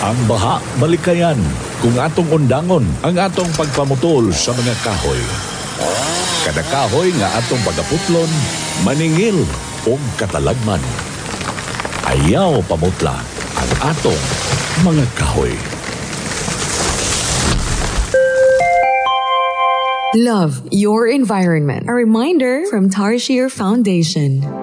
Ang baha malikayan kung atong undangon ang atong pagpamutol sa mga kahoy. Kada kahoy nga atong pagaputlon, maningil o katalagman. Ayaw pamutla ang atong mga kahoy. Love your environment. A reminder from Tarshir Foundation.